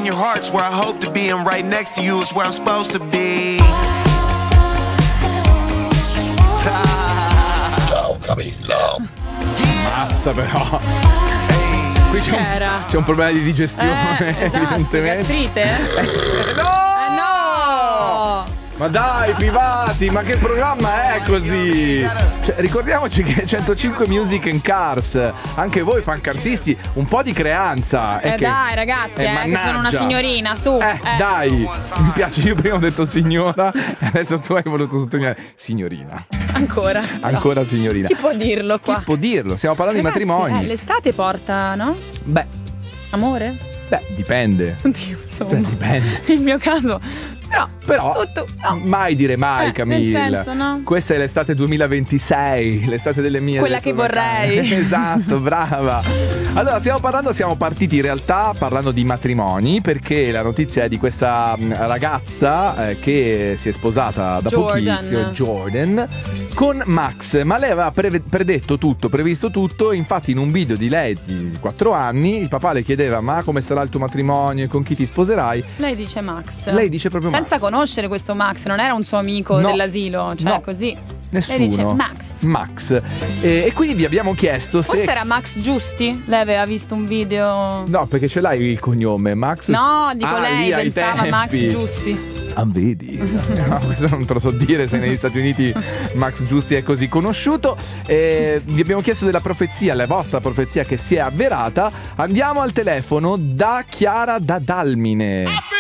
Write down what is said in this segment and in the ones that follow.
your heart's where I hope to be, and right next to you is where I'm supposed to be. Ciao Camilla. Mazza però. Qui c'è un problema di digestione, esatto, evidentemente. gastrite? No! No! Ma dai, privati, ma che programma è così? Cioè, ricordiamoci che 105 Music and Cars, anche voi fancarsisti, un po' di creanza. Dai ragazzi, che sono una signorina, su. Dai, mi piace, io prima ho detto signora e adesso tu hai voluto sottolineare signorina. Ancora signorina. Chi può dirlo qua? Chi può dirlo? Stiamo parlando Ragazzi, di matrimoni. L'estate porta, no? Beh, amore? Beh, dipende. Oddio, insomma. Cioè, dipende. Nel mio caso. Però no. Mai dire mai, Camilla. Nel senso, no? Questa è l'estate 2026, l'estate delle mie. Quella che vorrei. Esatto, brava. Allora, siamo partiti in realtà parlando di matrimoni, perché la notizia è di questa ragazza che si è sposata da pochissimo, Jordan, con Max. Ma lei aveva predetto tutto, previsto tutto. Infatti in un video di lei di 4 anni il papà le chiedeva: ma come sarà il tuo matrimonio e con chi ti sposerai? Lei dice Max. Lei dice proprio Max. Senza conoscere questo Max, non era un suo amico dell'asilo, cioè così. Nessuno. Lei dice Max. E quindi vi abbiamo chiesto se. Forse era Max Giusti? Lei aveva visto un video. No, perché ce l'hai il cognome Max? No, dico lei pensava tempi. Max Giusti. Ah, vedi? No, questo non te lo so dire se negli Stati Uniti Max Giusti è così conosciuto. Vi abbiamo chiesto della profezia, la vostra profezia che si è avverata. Andiamo al telefono da Chiara da Dalmine.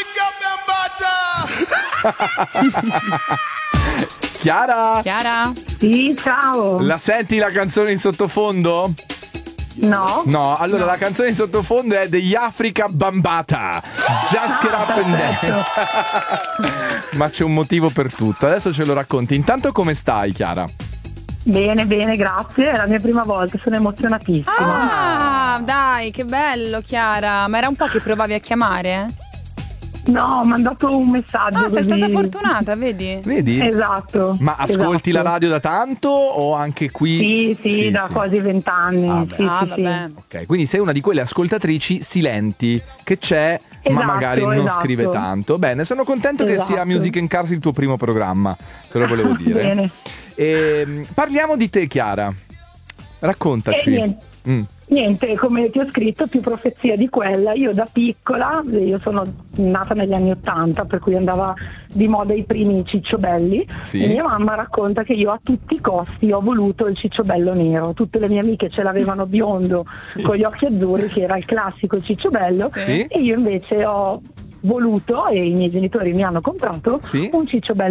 Chiara? Sì, ciao. La senti la canzone in sottofondo? No, allora la canzone in sottofondo è degli Africa Bambata. Just Get Up and Dance. Ma c'è un motivo per tutto, adesso ce lo racconti. Intanto come stai, Chiara? Bene, grazie, è la mia prima volta, sono emozionatissima. Ah, dai, che bello, Chiara. Ma era un po' che provavi a chiamare? No, ho mandato un messaggio. Ah, sei stata fortunata, vedi? Esatto. Ma ascolti la radio da tanto o anche qui? Sì, da quasi 20 anni. Vabbè. Ok, quindi sei una di quelle ascoltatrici silenti che c'è, ma magari non scrive tanto. Bene, sono contento che sia Music and Cars il tuo primo programma, te lo volevo dire. Bene. Parliamo di te, Chiara. Raccontaci. Niente, come ti ho scritto, più profezia di quella. Io da piccola, io sono nata negli anni '80, per cui andava di moda i primi cicciobelli, e mia mamma racconta che io a tutti i costi ho voluto il cicciobello nero. Tutte le mie amiche ce l'avevano biondo con gli occhi azzurri, che era il classico cicciobello, e io invece ho voluto, e i miei genitori mi hanno comprato un cicciobello